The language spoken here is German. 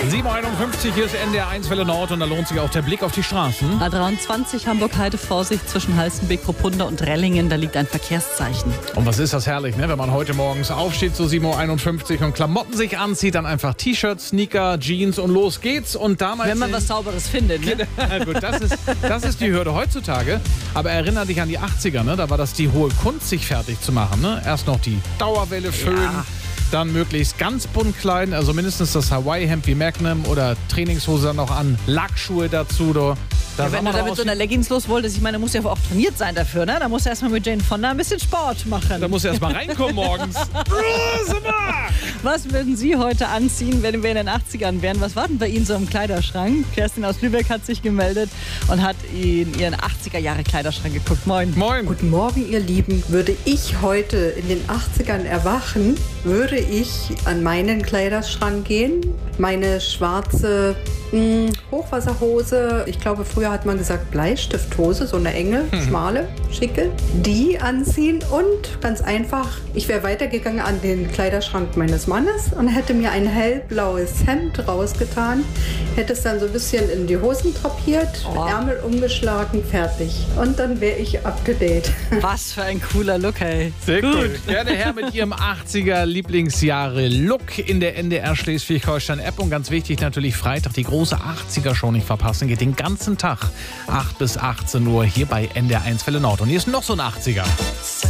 7:51, hier ist NDR 1 Welle Nord und da lohnt sich auch der Blick auf die Straßen. A23 Hamburg-Heide, Vorsicht zwischen Halstenbek, Ruppunda und Rellingen, da liegt ein Verkehrszeichen. Und was ist das herrlich, ne? Wenn man heute morgens aufsteht, so 7:51 und Klamotten sich anzieht, dann einfach T-Shirts, Sneaker, Jeans und los geht's. Und damals Wenn man was Sauberes findet, ne? Gut, das ist die Hürde heutzutage. Aber erinnere dich an die 80er, ne? Da war das die hohe Kunst, sich fertig zu machen, ne? Erst noch die Dauerwelle föhnen. Ja. Dann möglichst ganz bunt kleiden, also mindestens das Hawaii-Hemd wie Magnum oder Trainingshose dann noch an, Lackschuhe dazu. Ja, wenn du da mit so einer Leggings los wolltest, ich meine, da muss ja auch trainiert sein dafür, ne? Da musst du erstmal mit Jane Fonda ein bisschen Sport machen. Da musst du erstmal reinkommen morgens. Was würden Sie heute anziehen, wenn wir in den 80ern wären? Was war denn bei Ihnen so im Kleiderschrank? Kerstin aus Lübeck hat sich gemeldet und hat in ihren 80er-Jahre-Kleiderschrank geguckt. Moin. Moin. Guten Morgen, ihr Lieben. Würde ich heute in den 80ern erwachen, würde ich an meinen Kleiderschrank gehen. Meine schwarze Hochwasserhose, ich glaube früher hat man gesagt Bleistifthose, so eine enge, schmale, schicke, die anziehen und ganz einfach, ich wäre weitergegangen an den Kleiderschrank meines Mannes und hätte mir ein hellblaues Hemd rausgetan, hätte es dann so ein bisschen in die Hosen drapiert, Ärmel umgeschlagen, fertig. Und dann wäre ich up to date. Was für ein cooler Look, ey. Sehr gut. Gerne her mit Ihrem 80er-Lieblingsjahre-Look in der NDR Schleswig-Holstein-App und ganz wichtig natürlich Freitag die große 80er-Show nicht verpassen. Geht den ganzen Tag 8 bis 18 Uhr hier bei NDR 1 Welle Nord. Und hier ist noch so ein 80er.